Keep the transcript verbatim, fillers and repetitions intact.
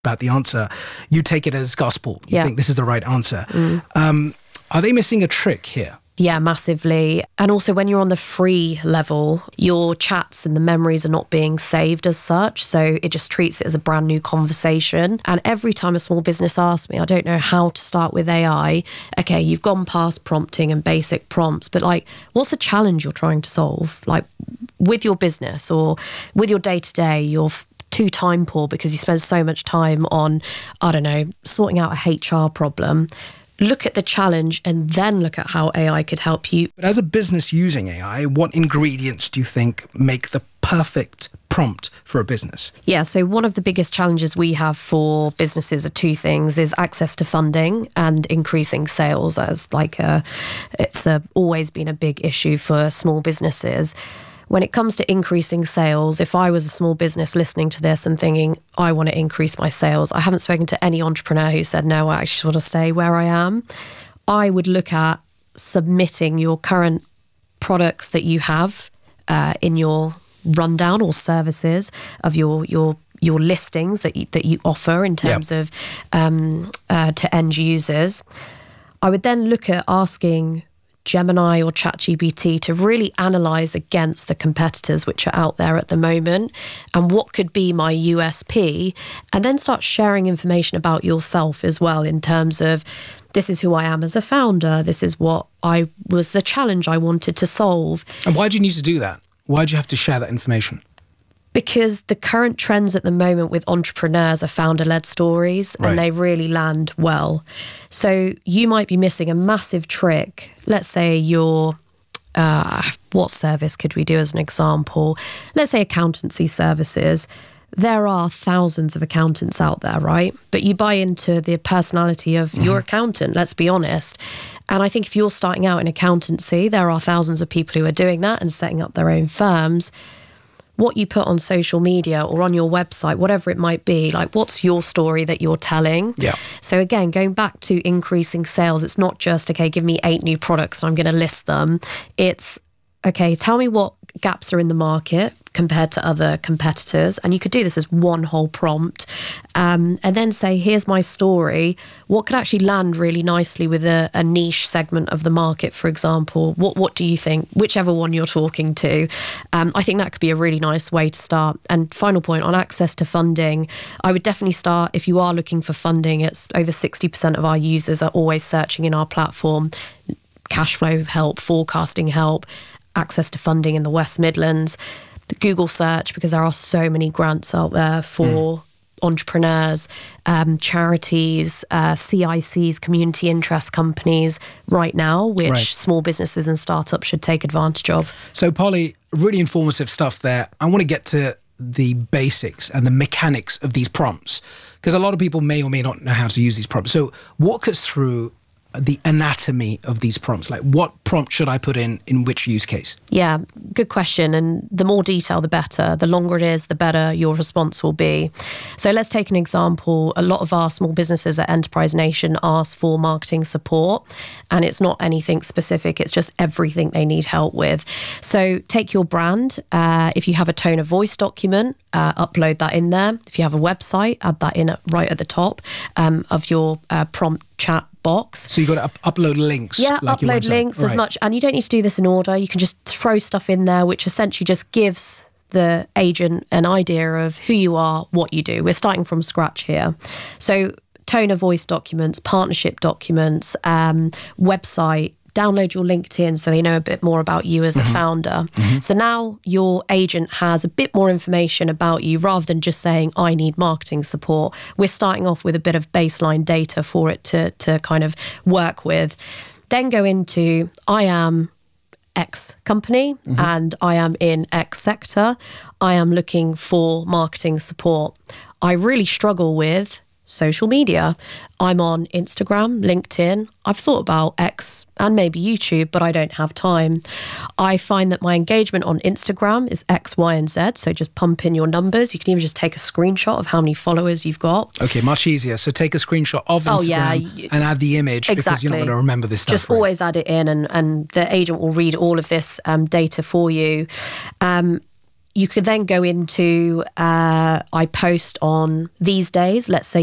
about the answer, you take it as gospel. You yeah. think this is the right answer. Mm. Um, are they missing a trick here? Yeah, massively. And also when you're on the free level, your chats and the memories are not being saved as such. So it just treats it as a brand new conversation. And every time a small business asks me, I don't know how to start with A I. Okay, you've gone past prompting and basic prompts, but like, what's the challenge you're trying to solve? Like with your business or with your day-to-day, you're too time poor because you spend so much time on, I don't know, sorting out a H R problem. Look at the challenge and then look at how A I could help you. But as a business using A I, what ingredients do you think make the perfect prompt for a business? Yeah, so one of the biggest challenges we have for businesses are two things, is access to funding and increasing sales, as like a, it's a, always been a big issue for small businesses. When it comes to increasing sales, if I was a small business listening to this and thinking, I want to increase my sales, I haven't spoken to any entrepreneur who said, no, I actually want to stay where I am. I would look at submitting your current products that you have uh, in your rundown or services of your your your listings that you, that you offer in terms yep. of um, uh, to end users. I would then look at asking Gemini or ChatGPT to really analyse against the competitors which are out there at the moment and what could be my U S P, and then start sharing information about yourself as well in terms of this is who I am as a founder, this is what I was the challenge I wanted to solve. And why do you need to do that? Why do you have to share that information? Because the current trends at the moment with entrepreneurs are founder-led stories, right, and they really land well. So you might be missing a massive trick. Let's say you're, uh, what service could we do as an example? Let's say accountancy services. There are thousands of accountants out there, right? But you buy into the personality of mm-hmm. your accountant, let's be honest. And I think if you're starting out in accountancy, there are thousands of people who are doing that and setting up their own firms. What you put on social media or on your website, whatever it might be, like what's your story that you're telling? Yeah. So again, going back to increasing sales, it's not just, okay, give me eight new products and I'm going to list them. It's, okay, tell me what gaps are in the market compared to other competitors. And you could do this as one whole prompt. Um, and then say, here's my story. What could actually land really nicely with a, a niche segment of the market, for example? What what do you think? Whichever one you're talking to. Um, I think that could be a really nice way to start. And final point on access to funding, I would definitely start, if you are looking for funding, it's over sixty percent of our users are always searching in our platform, cash flow help, forecasting help, access to funding in the West Midlands, the Google search, because there are so many grants out there for mm. entrepreneurs, um, charities, uh, C I Cs, community interest companies right now, which right. small businesses and startups should take advantage of. So Polly, really informative stuff there. I want to get to the basics and the mechanics of these prompts, because a lot of people may or may not know how to use these prompts. So walk us through the anatomy of these prompts. Like, what prompt should I put in in which use case? Yeah, good question. And the more detail, the better. The longer it is, the better your response will be. So let's take an example. A lot of our small businesses at Enterprise Nation ask for marketing support, and it's not anything specific. It's just everything they need help with. So take your brand. Uh, if you have a tone of voice document, uh, upload that in there. If you have a website, add that in at, right at the top um, of your uh, prompt chat box. So you've got to up- upload links. Yeah, like upload links right. as much. And you don't need to do this in order. You can just throw stuff in there, which essentially just gives the agent an idea of who you are, what you do. We're starting from scratch here. So tone of voice documents, partnership documents, um, website, download your LinkedIn so they know a bit more about you as mm-hmm. a founder. Mm-hmm. So now your agent has a bit more information about you rather than just saying, I need marketing support. We're starting off with a bit of baseline data for it to, to kind of work with. Then go into, I am X company mm-hmm. and I am in X sector. I am looking for marketing support. I really struggle with social media. I'm on Instagram, LinkedIn. I've thought about X and maybe YouTube, but I don't have time. I find that my engagement on Instagram is X, Y, and Z. So just pump in your numbers. You can even just take a screenshot of how many followers you've got. Okay, much easier. So take a screenshot of Instagram oh, yeah. and add the image exactly. because you're not going to remember this stuff. Just right? always add it in and, and the agent will read all of this um, data for you. Um, you could then go into, uh, I post on these days, let's say